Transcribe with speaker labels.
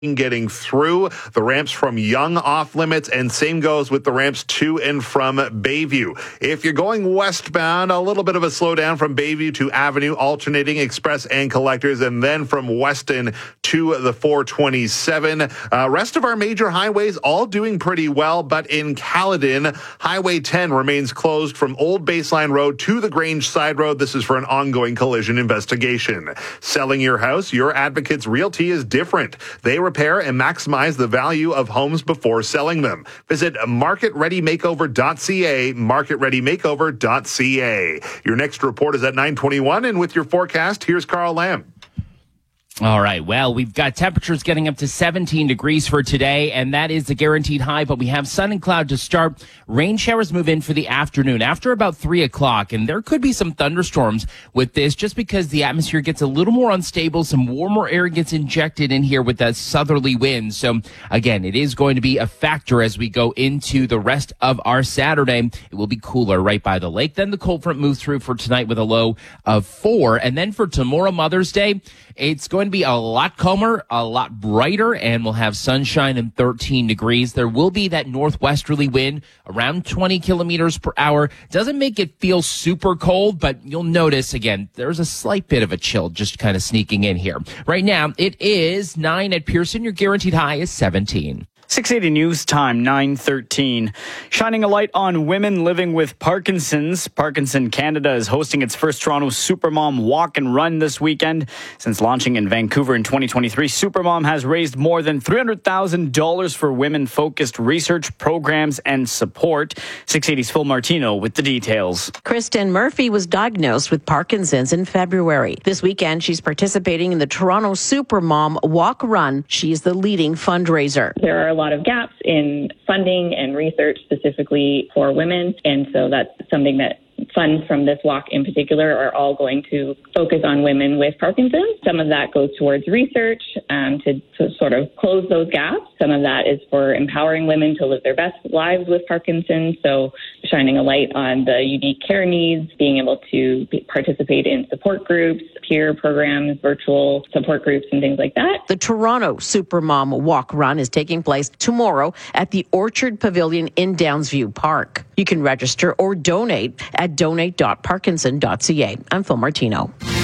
Speaker 1: getting through. The ramps from Yonge off limits, and same goes with the ramps to and from Bayview. If you're going westbound, a little bit of a slowdown from Bayview to Avenue, alternating express and collectors, and then from Weston to the 427. Rest of our major highways all doing pretty well, but in Caledon, Highway 10 remains closed from Old Baseline Road to the Grange Side Road. This is for an ongoing collision investigation. Selling your house, your Advocates Realty is different. They repair and maximize the value of homes before selling them. Visit marketreadymakeover.ca, marketreadymakeover.ca. Your next report is at 9:21, and with your forecast, here's Carl Lamb.
Speaker 2: All right. Well, we've got temperatures getting up to 17 degrees for today, and that is the guaranteed high, but we have sun and cloud to start. Rain showers move in for the afternoon after about 3 o'clock, and there could be some thunderstorms with this just because the atmosphere gets a little more unstable. Some warmer air gets injected in here with that southerly wind. So, again, it is going to be a factor as we go into the rest of our Saturday. It will be cooler right by the lake. Then the cold front moves through for tonight with a low of 4. And then for tomorrow, Mother's Day, it's going to be a lot calmer, a lot brighter, and we'll have sunshine and 13 degrees. There will be that northwesterly wind around 20 kilometers per hour. Doesn't make it feel super cold, but you'll notice, again, there's a slight bit of a chill just kind of sneaking in here. Right now, it is 9 at Pearson. Your guaranteed high is 17.
Speaker 3: 680 News Time, 9:13. Shining a light on women living with Parkinson's. Parkinson Canada is hosting its first Toronto Supermom Walk and Run this weekend. Since launching in Vancouver in 2023, Supermom has raised more than $300,000 for women-focused research, programs, and support. 680's Phil Martino with the details.
Speaker 4: Kristen Murphy was diagnosed with Parkinson's in February. This weekend, she's participating in the Toronto Supermom Walk Run. She's the leading fundraiser.
Speaker 5: There are a lot of gaps in funding and research specifically for women, and so that's something that funds from this walk in particular are all going to focus on women with Parkinson's. Some of that goes towards research to sort of close those gaps. Some of that is for empowering women to live their best lives with Parkinson's, so shining a light on the unique care needs, being able to participate in support groups, peer programs, virtual support groups, and things like that.
Speaker 4: The Toronto Supermom Walk Run is taking place tomorrow at the Orchard Pavilion in Downsview Park. You can register or donate at donate.parkinson.ca. I'm Phil Martino.